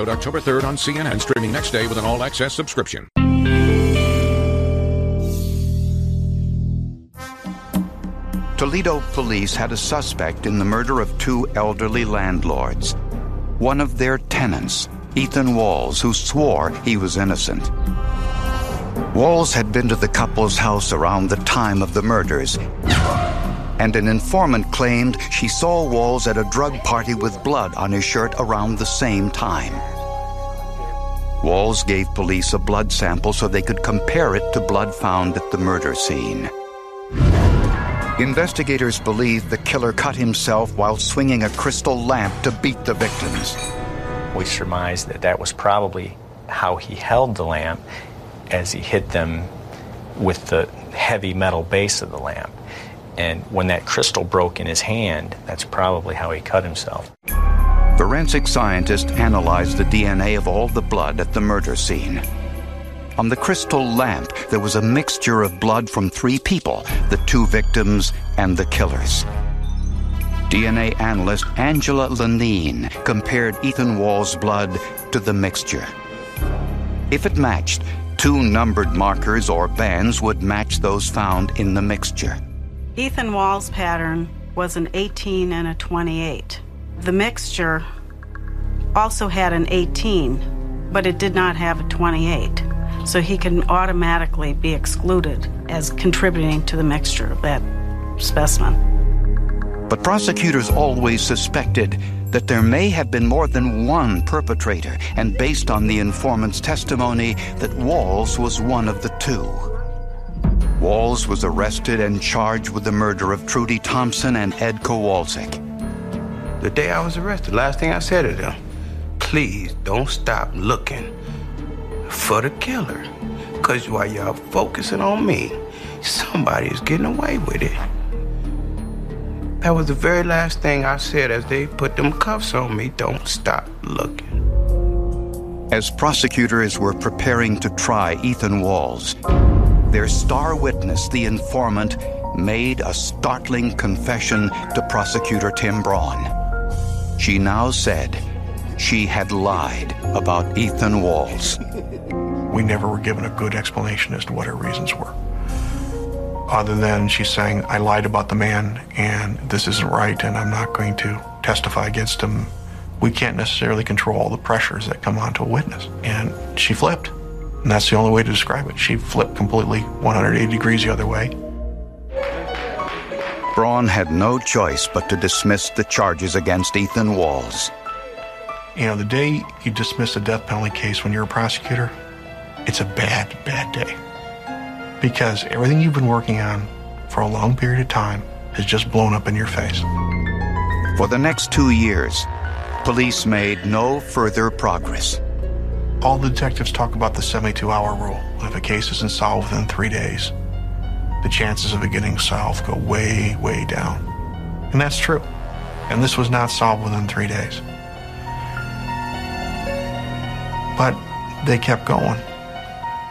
episode October 3rd on CNN, streaming next day with an all-access subscription. Toledo police had a suspect in the murder of two elderly landlords. One of their tenants, Ethan Walls, who swore he was innocent. Walls had been to the couple's house around the time of the murders, and an informant claimed she saw Walls at a drug party with blood on his shirt around the same time. Walls gave police a blood sample so they could compare it to blood found at the murder scene. Investigators believe the killer cut himself while swinging a crystal lamp to beat the victims. We surmised that that was probably how he held the lamp as he hit them with the heavy metal base of the lamp. And when that crystal broke in his hand, that's probably how he cut himself. Forensic scientists analyzed the DNA of all the blood at the murder scene. On the crystal lamp, there was a mixture of blood from three people, the two victims and the killers. DNA analyst Angela Lanine compared Ethan Walls' blood to the mixture. If it matched, two numbered markers or bands would match those found in the mixture. Ethan Walls' pattern was an 18 and a 28. The mixture also had an 18, but it did not have a 28. So he can automatically be excluded as contributing to the mixture of that specimen. But prosecutors always suspected that there may have been more than one perpetrator, and based on the informant's testimony, that Walls was one of the two. Walls was arrested and charged with the murder of Trudy Thompson and Ed Kowalczyk. The day I was arrested, last thing I said to them, please don't stop looking for the killer. Because while y'all focusing on me, somebody is getting away with it. That was the very last thing I said as they put them cuffs on me. Don't stop looking. As prosecutors were preparing to try Ethan Walls, their star witness, the informant, made a startling confession to prosecutor Tim Braun. She now said she had lied about Ethan Walls. We never were given a good explanation as to what her reasons were. Other than she's saying, I lied about the man and this isn't right and I'm not going to testify against him. We can't necessarily control all the pressures that come onto a witness. And she flipped. And that's the only way to describe it. She flipped completely 180 degrees the other way. Braun had no choice but to dismiss the charges against Ethan Walls. You know, the day you dismiss a death penalty case when you're a prosecutor, it's a bad, bad day. Because everything you've been working on for a long period of time has just blown up in your face. For the next 2 years, police made no further progress. All the detectives talk about the 72-hour rule. If a case isn't solved within 3 days, the chances of it getting solved go way, way down. And that's true. And this was not solved within 3 days. But they kept going.